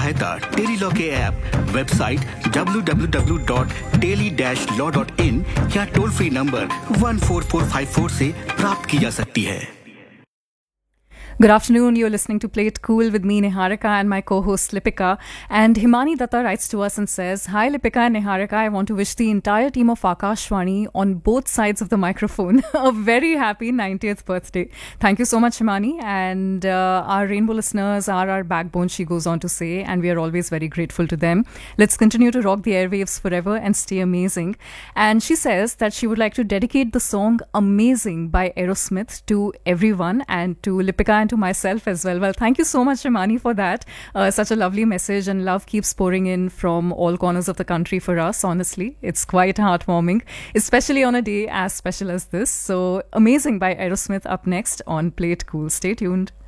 सहायता tele law के app, website www.teli-law.in या टोल फ्री नंबर 14454 से प्राप्त की जा सकती है। Good afternoon. You're listening to Play It Cool with me, Niharika, and my co-host Lipika. And Himani Datta writes to us and says, "Hi Lipika and Niharika, I want to wish the entire team of Akashvani on both sides of the microphone a very happy 90th birthday." Thank you so much, Himani. And our Rainbow listeners are our backbone, she goes on to say, and we are always very grateful to them. Let's continue to rock the airwaves forever and stay amazing. And she says that she would like to dedicate the song Amazing by Aerosmith to everyone and to Lipika and to myself as well. Well, thank you so much, Shimani, for that. Such a lovely message, and love keeps pouring in from all corners of the country for us, honestly. It's quite heartwarming, especially on a day as special as this. So, Amazing by Aerosmith up next on Play It Cool. Stay tuned.